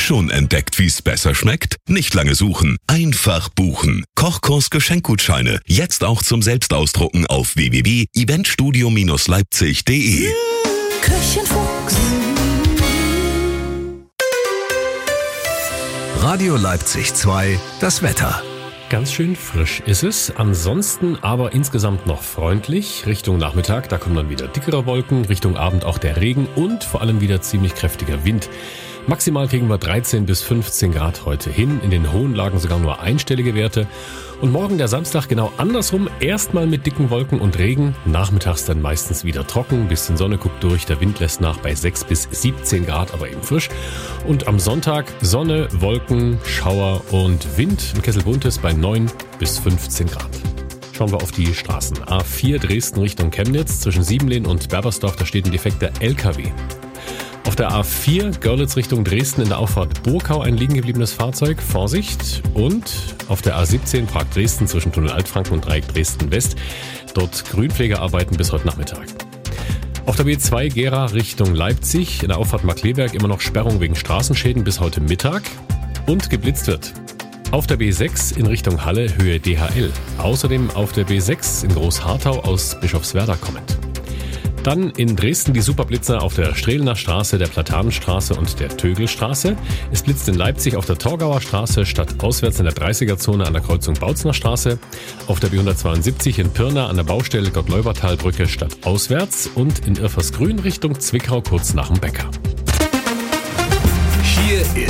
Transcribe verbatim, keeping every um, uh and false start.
Schon entdeckt, wie's besser schmeckt? Nicht lange suchen, einfach buchen. Kochkurs Geschenkgutscheine. Jetzt auch zum Selbstausdrucken auf w w w punkt eventstudio leipzig punkt de. Küchenfuchs. Radio Leipzig zwei, das Wetter. Ganz schön frisch ist es, ansonsten aber insgesamt noch freundlich. Richtung Nachmittag, da kommen dann wieder dickere Wolken, Richtung Abend auch der Regen und vor allem wieder ziemlich kräftiger Wind. Maximal kriegen wir dreizehn bis fünfzehn Grad heute hin, in den hohen Lagen sogar nur einstellige Werte. Und morgen der Samstag genau andersrum, erstmal mit dicken Wolken und Regen, nachmittags dann meistens wieder trocken, bisschen Sonne guckt durch, der Wind lässt nach bei sechs bis siebzehn Grad, aber eben frisch. Und am Sonntag Sonne, Wolken, Schauer und Wind, ein Kessel Buntes bei neun bis fünfzehn Grad. Schauen wir auf die Straßen. A vier Dresden Richtung Chemnitz, zwischen Siebenlehn und Berbersdorf, da steht ein defekter L K W. Auf der A vier Görlitz Richtung Dresden in der Auffahrt Burkau ein liegen gebliebenes Fahrzeug. Vorsicht. Und auf der A siebzehn Prag Dresden zwischen Tunnel Altfranken und Dreieck Dresden West. Dort Grünpflegearbeiten bis heute Nachmittag. Auf der B zwei Gera Richtung Leipzig in der Auffahrt Markleberg immer noch Sperrung wegen Straßenschäden bis heute Mittag. Und geblitzt wird. Auf der B sechs in Richtung Halle Höhe D H L. Außerdem auf der B sechs in Großharthau aus Bischofswerda kommend. Dann in Dresden die Superblitzer auf der Strehlener Straße, der Platanenstraße und der Tögelstraße. Es blitzt in Leipzig auf der Torgauer Straße stadtauswärts in der dreißiger-Zone an der Kreuzung Bautzner Straße. Auf der B hundertzweiundsiebzig in Pirna an der Baustelle Gott-Leubertal-Brücke stadtauswärts und in Irfersgrün Richtung Zwickau kurz nach dem Bäcker. Hier ist